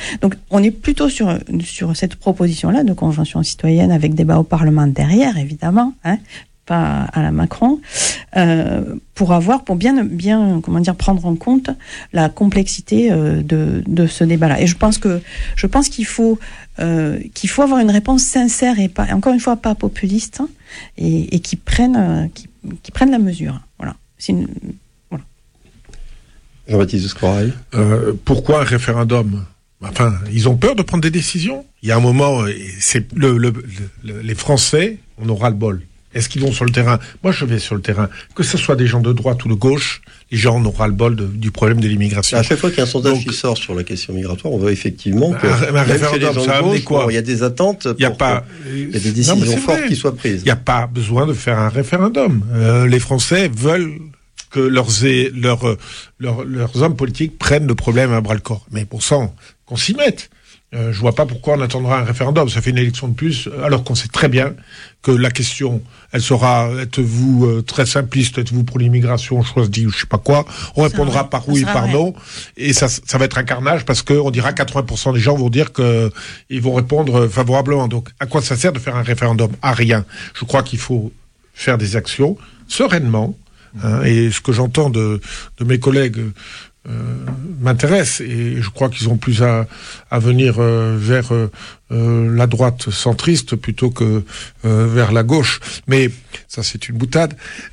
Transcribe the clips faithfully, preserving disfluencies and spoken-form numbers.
Donc, on est plutôt sur, sur cette proposition-là de convention citoyenne avec débat au Parlement derrière, évidemment, hein, pas à la Macron, euh, pour avoir, pour bien, bien, comment dire, prendre en compte la complexité euh, de, de ce débat-là. Et je pense que, je pense qu'il faut, euh, qu'il faut avoir une réponse sincère et pas, encore une fois, pas populiste, hein, et, et qui prenne, euh, qui, qui prenne la mesure. Voilà. C'est une, voilà. Jean-Baptiste Escorail. Euh, pourquoi un référendum ? Enfin, ils ont peur de prendre des décisions. Il y a un moment, c'est le, le, le, les Français, on aura le bol. Est-ce qu'ils vont sur le terrain ? Moi, je vais sur le terrain. Que ce soit des gens de droite ou de gauche, les gens n'auront le bol de, du problème de l'immigration. À chaque fois qu'il y a un sondage Donc, qui sort sur la question migratoire, on voit effectivement que un, un référendum, ça gauche, quoi bon, il y a des attentes, il y a pas, il y a des décisions non, fortes qui soient prises. Il n'y a pas besoin de faire un référendum. Euh, les Français veulent que leurs, leurs, leurs, leurs hommes politiques prennent le problème à bras-le-corps. Mais pour ça, qu'on s'y mette. Euh, je vois pas pourquoi on attendra un référendum. Ça fait une élection de plus, alors qu'on sait très bien que la question, elle sera, êtes-vous euh, très simpliste, êtes-vous pour l'immigration, choisi ou je sais pas quoi. On ça répondra vrai. par oui et par vrai. non. Et ça, ça va être un carnage parce que on dira quatre-vingts pour cent des gens vont dire que ils vont répondre favorablement. Donc, à quoi ça sert de faire un référendum ? À rien. Je crois qu'il faut faire des actions sereinement. Hein, et ce que j'entends de, de mes collègues Euh, m'intéresse et je crois qu'ils ont plus à, à venir euh, vers euh, euh, la droite centriste plutôt que euh, vers la gauche. Mais ça, c'est une boutade.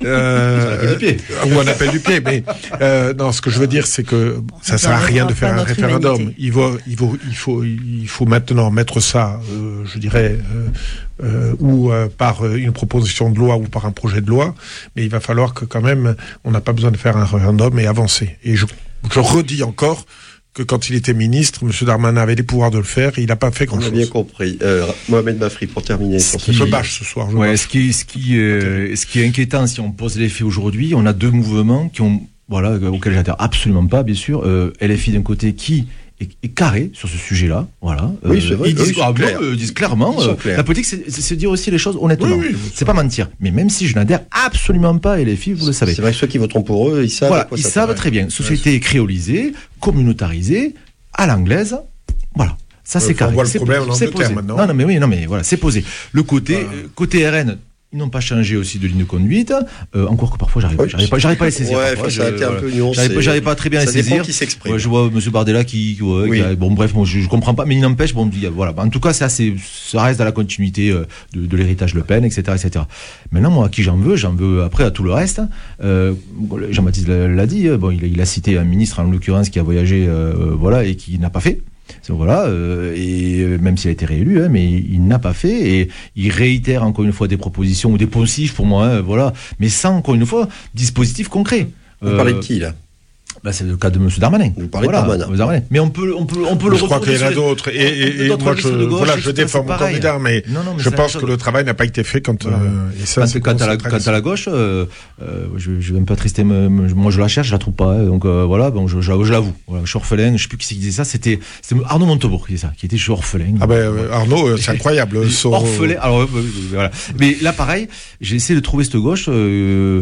Euh, ou un appel du pied. Mais euh, non, ce que je veux dire, c'est que ça sert à rien de faire un référendum. Il faut, il faut, il faut, il faut maintenant mettre ça, euh, je dirais, euh, euh, ou euh, par une proposition de loi ou par un projet de loi. Mais il va falloir que quand même, on n'a pas besoin de faire un référendum et avancer. Et je Je redis encore que quand il était ministre, M. Darmanin avait les pouvoirs de le faire et il n'a pas fait grand-chose. On a bien compris. Euh, Mohamed Mafri, pour terminer. Ce qui, je bâche ce soir. Je ouais, ce qui, ce qui, euh, ce qui est inquiétant, si on pose les faits aujourd'hui, on a deux mouvements qui ont, voilà, auxquels j'adhère absolument pas, bien sûr. Euh, L F I d'un côté qui est, est carré sur ce sujet-là, voilà. Oui, c'est vrai. Ils disent, oui, ah, clair. Bon, euh, disent clairement, euh, la politique, c'est, c'est se dire aussi les choses honnêtement. Oui, oui, c'est pas mentir. Mais même si je n'adhère absolument pas à L F I, vous le savez. C'est vrai que ceux qui voteront pour eux, ils savent. Voilà, à quoi ils ça savent paraît. très bien. Société ouais. créolisée, communautarisée, à l'anglaise, voilà. Ça, c'est carré. On voit le c'est, problème en c'est Angleterre posé. maintenant. Non, non, mais oui, non, mais voilà, c'est posé. Le côté, voilà. euh, côté R N, ils n'ont pas changé aussi de ligne de conduite, euh, encore que parfois j'arrive, oui, j'arrive pas, j'arrive pas à les saisir. Ouais, parfois, ça a été un peu nuancé. J'arrive, j'arrive pas très bien à les saisir. Qui s'exprime. Ouais, je vois M. Bardella qui, ouais, oui. qui a, bon, bref, bon, je, je comprends pas, mais il n'empêche, bon, voilà. En tout cas, ça, c'est, ça reste dans la continuité euh, de, de l'héritage Le Pen, et cetera, et cetera. Maintenant, moi, à qui j'en veux, j'en veux après à tout le reste. Euh, Jean-Baptiste l'a, l'a dit, bon, il, il a cité un ministre, en l'occurrence, qui a voyagé, euh, voilà, et qui n'a pas fait. Voilà, euh, et même s'il a été réélu, hein, mais il n'a pas fait, et il réitère encore une fois des propositions ou des poncifs pour moi, hein, voilà, mais sans encore une fois dispositif concret. Vous euh, parlez de qui là? Bah, c'est le cas de M. Darmanin. Vous parlez voilà, de Darmanin. Darmanin. Mais on peut, on peut, on peut je le. Je crois qu'il y en a d'autres. Et, et, et moi, je, gauche, voilà, je défends mon candidat, mais, non, non, mais je pense que le travail n'a pas été fait quand. Voilà. Euh, et ça, quand, quand, à la, quand à la gauche, euh, euh, je, je vais un peu attrister. Me, me, moi, je la cherche, je la trouve pas. Hein, donc euh, voilà, bon, je, je, je l'avoue. Voilà, je suis orphelin. Je sais plus qui c'est qui disait ça. C'était, c'était Arnaud Montebourg qui disait ça, qui était je suis orphelin. Ah ben euh, Arnaud, c'est incroyable. Son... Orphelin. Alors euh, voilà. Mais là, pareil, j'ai essayé de trouver cette gauche euh,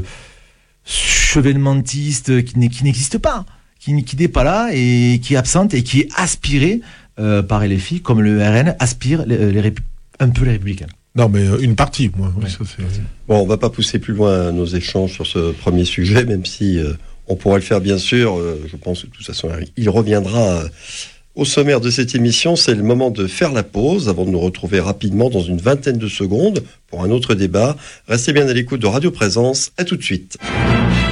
chevènementiste qui, qui n'existe pas. Qui, qui n'est pas là et qui est absente et qui est aspirée euh, par L F I comme le R N aspire les, les répu- un peu les Républicains. Non, mais une partie, moi. Ouais. Ça, c'est... Bon, on va pas pousser plus loin nos échanges sur ce premier sujet, même si euh, on pourrait le faire bien sûr. Euh, je pense que de toute façon, il reviendra euh, au sommaire de cette émission. C'est le moment de faire la pause avant de nous retrouver rapidement dans une vingtaine de secondes pour un autre débat. Restez bien à l'écoute de Radio Présence. À tout de suite.